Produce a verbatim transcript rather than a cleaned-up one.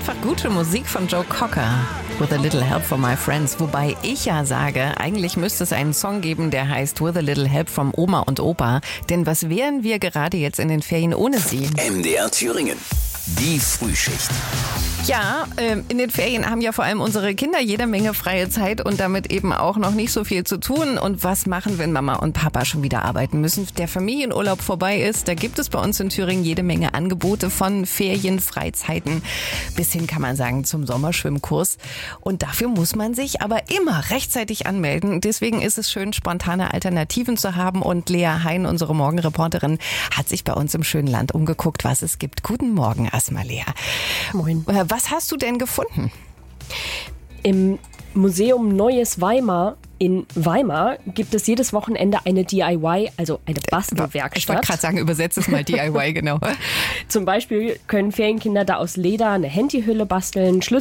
einfach gute Musik von Joe Cocker. With a little help from my friends. Wobei ich ja sage, eigentlich müsste es einen Song geben, der heißt With a little help from Oma und Opa. Denn was wären wir gerade jetzt in den Ferien ohne sie? M D R Thüringen. Die Frühschicht. Ja, äh, in den Ferien haben ja vor allem unsere Kinder jede Menge freie Zeit und damit eben auch noch nicht so viel zu tun. Und was machen, wenn Mama und Papa schon wieder arbeiten müssen? Der Familienurlaub vorbei ist, da gibt es bei uns in Thüringen jede Menge Angebote von Ferien, Freizeiten bis hin, kann man sagen, zum Sommerschwimmkurs. Und dafür muss man sich aber immer rechtzeitig anmelden. Deswegen ist es schön, spontane Alternativen zu haben. Und Lea Hein, unsere Morgenreporterin, hat sich bei uns im schönen Land umgeguckt, was es gibt. Guten Morgen erstmal, Lea. Moin. Was hast du denn gefunden? Im Museum Neues Weimar in Weimar gibt es jedes Wochenende eine D I Y, also eine Bastelwerkstatt. Ich wollte gerade sagen, übersetze es mal D I Y, genau. Zum Beispiel können Ferienkinder da aus Leder eine Handyhülle basteln, Schlüssel